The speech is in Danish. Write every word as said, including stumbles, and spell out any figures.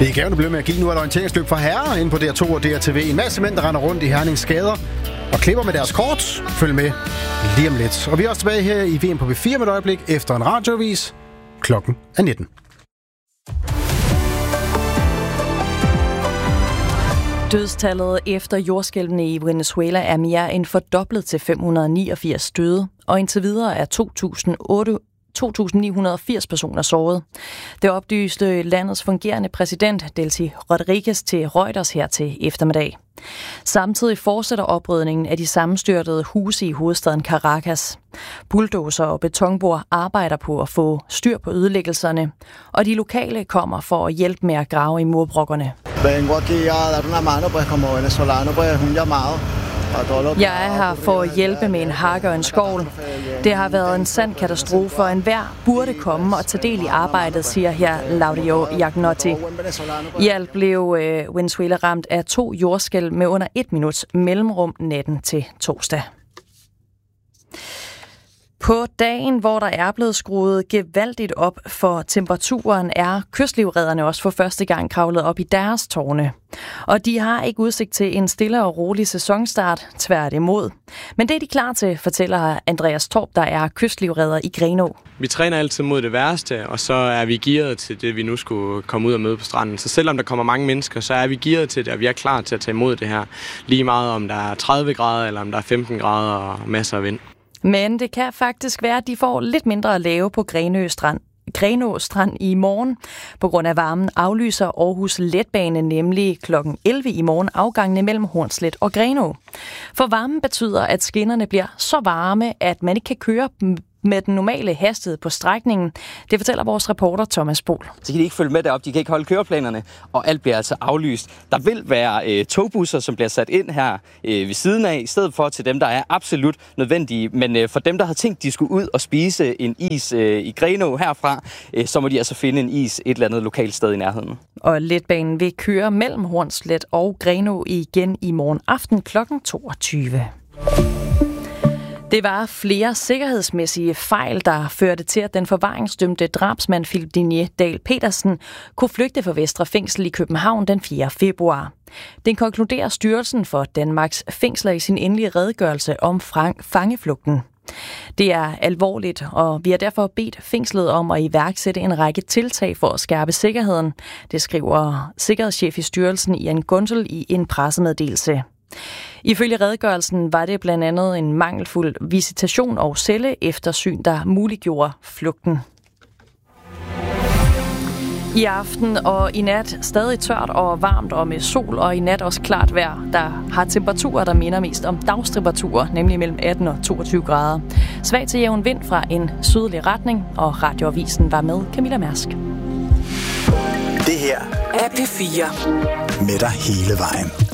Det er gavende blevet med at give. Nu er der orienteringsløb for herrer inde på D R to og D R T V. En masse mænd, der render rundt i Hernings gader og klipper med deres kort. Følg med lige om lidt. Og vi er også tilbage her i V M på B fire med et øjeblik efter en radioavis. Klokken er nitten. Dødstallet efter jordskælvene i Venezuela er mere end fordoblet til fem hundrede niogfirs døde, og indtil videre er to tusind ni hundrede og firs personer såret. Det oplyste landets fungerende præsident, Delcy Rodriguez, til Reuters her til eftermiddag. Samtidig fortsætter oprydningen af de sammenstyrtede huse i hovedstaden Caracas. Bulldozer og betonbord arbejder på at få styr på ødelæggelserne, og de lokale kommer for at hjælpe med at grave i murbrokkerne. Jeg er her for at hjælpe med en hakke og en skovl. Det har været en sand katastrofe, og enhver burde komme og tage del i arbejdet, siger her Laudio Jagnotti. I alt blev øh, Venezuela ramt af to jordskælv med under et minuts mellemrum natten til torsdag. På dagen, hvor der er blevet skruet gevaldigt op for temperaturen, er kystlivredderne også for første gang kravlet op i deres tårne. Og de har ikke udsigt til en stille og rolig sæsonstart, tværtimod. Men det er de klar til, fortæller Andreas Torp, der er kystlivredder i Grenaa. Vi træner altid mod det værste, og så er vi gearet til det, vi nu skulle komme ud og møde på stranden. Så selvom der kommer mange mennesker, så er vi gearet til det, og vi er klar til at tage imod det her. Lige meget om der er tredive grader, eller om der er femten grader og masser af vind. Men det kan faktisk være, at de får lidt mindre at lave på Grenaa Strand. Grenaa Strand i morgen. På grund af varmen aflyser Aarhus Letbane nemlig klokken elleve i morgen afgangene mellem Hornslet og Grenaa. For varmen betyder, at skinnerne bliver så varme, at man ikke kan køre med den normale hastighed på strækningen. Det fortæller vores reporter Thomas Pohl. Så kan de ikke følge med derop, de kan ikke holde køreplanerne, og alt bliver altså aflyst. Der vil være øh, togbusser, som bliver sat ind her øh, ved siden af, i stedet for til dem, der er absolut nødvendige. Men øh, for dem, der har tænkt, de skulle ud og spise en is øh, i Grenaa herfra, øh, så må de altså finde en is et eller andet lokalt sted i nærheden. Og letbanen vil køre mellem Hornslet og Grenaa igen i morgen aften klokken toogtyve. Det var flere sikkerhedsmæssige fejl, der førte til, at den forvaringsdømte drabsmand Philip Digne Dahl Petersen kunne flygte fra Vestre Fængsel i København den fjerde februar. Den konkluderer Styrelsen for Danmarks Fængsler i sin endelige redegørelse om fangeflugten. Det er alvorligt, og vi har derfor bedt fængslet om at iværksætte en række tiltag for at skærpe sikkerheden. Det skriver sikkerhedschef i styrelsen Ian Guntel i en pressemeddelelse. Ifølge redegørelsen var det blandt andet en mangelfuld visitation og celleeftersyn, der muliggjorde flugten. I aften og i nat stadig tørt og varmt og med sol, og i nat også klart vejr, der har temperaturer, der minder mest om dagstemperaturer, nemlig mellem atten og toogtyve grader. Svag til jævn vind fra en sydlig retning, og Radioavisen var med Camilla Mærsk. Det her er P fire. Med dig hele vejen.